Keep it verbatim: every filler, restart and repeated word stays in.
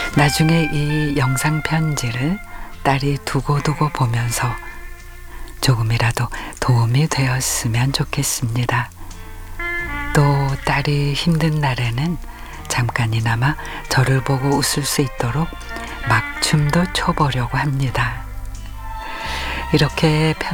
나중에 이 영상 편지를 딸이 두고두고 보면서 조금이라도 도움이 되었으면 좋겠습니다. 또 딸이 힘든 날에는 잠깐이나마 저를 보고 웃을 수 있도록 막춤도 춰보려고 합니다. 이렇게